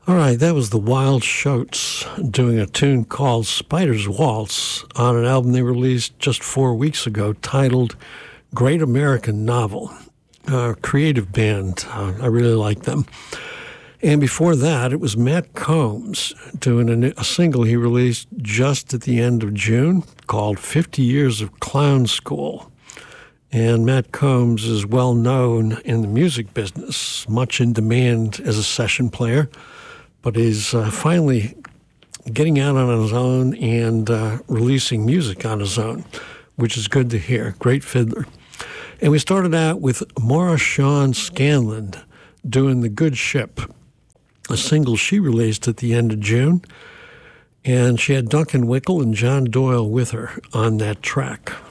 All right, that was the Wild Shoats doing a tune called Spider's Waltz on an album they released just 4 weeks ago titled Great American Novel. A creative band. I really like them. And before that, it was Matt Combs doing a single he released just at the end of June called 50 Years of Clown School. And Matt Combs is well known in the music business, much in demand as a session player, but he's finally getting out on his own and releasing music on his own, which is good to hear. Great fiddler. And we started out with Maura Shawn Scanlon doing The Good Ship, a single she released at the end of June. And she had Duncan Wickle and John Doyle with her on that track.